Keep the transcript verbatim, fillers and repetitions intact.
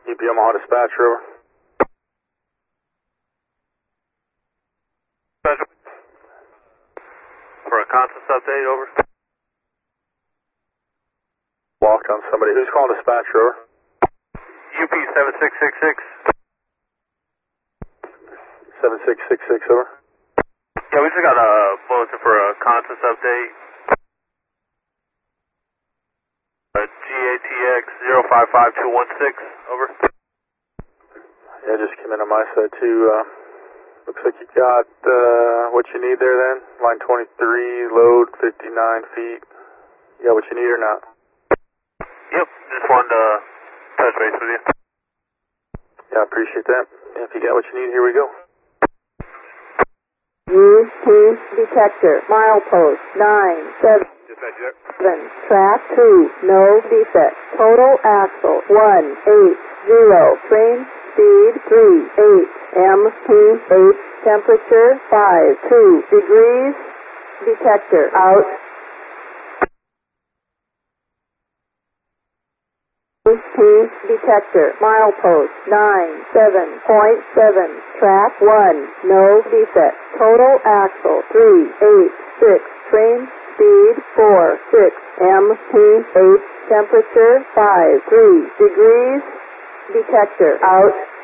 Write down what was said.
U P Omaha dispatcher, over. Dispatcher. For a consensus update, over. Walked on somebody. Who's calling dispatcher, over? U P seven six six six. seven six six six, over. Yeah, we just got a bulletin for a consensus update. Uh, G A T X zero five five two one six, over. Yeah, just came in on my side too. Uh, looks like you got uh, what you need there then. Line twenty-three, load fifty-nine feet. You got what you need or not? Yep, just wanted to touch base with you. Yeah, I appreciate that. If you got what you need, here we go. Use T detector, milepost nine seven seven, track two, no defect. Total axle one eight zero, train speed three eight, M P eight, temperature five two degrees. Detector out. Use T detector, milepost nine seven point seven, track one, no defect. Total axle three eight six, train speed four six, M P eight, temperature five three degrees. Detector out.